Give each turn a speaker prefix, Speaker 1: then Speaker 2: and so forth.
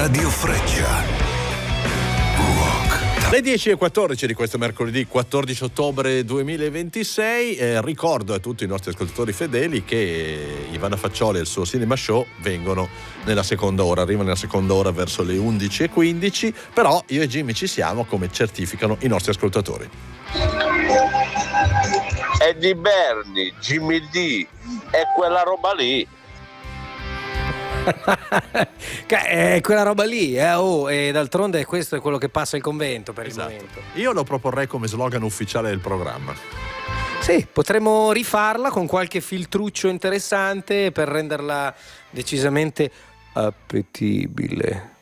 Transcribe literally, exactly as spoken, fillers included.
Speaker 1: Radio Freccia.
Speaker 2: Le dieci e quattordici di questo mercoledì quattordici ottobre duemilaventisei, eh, ricordo a tutti i nostri ascoltatori fedeli che Ivana Faccioli e il suo Cinema Show vengono nella seconda ora, arrivano nella seconda ora verso le undici e quindici, però io e Jimmy ci siamo, come certificano i nostri ascoltatori.
Speaker 3: Eddie Berni, Jimmy D, è quella roba lì.
Speaker 4: È quella roba lì, eh? Oh, e d'altronde questo è quello che passa il convento per
Speaker 2: Esatto.
Speaker 4: il momento.
Speaker 2: Io lo proporrei come slogan ufficiale del programma.
Speaker 4: Sì, potremmo rifarla con qualche filtruccio interessante per renderla decisamente appetibile.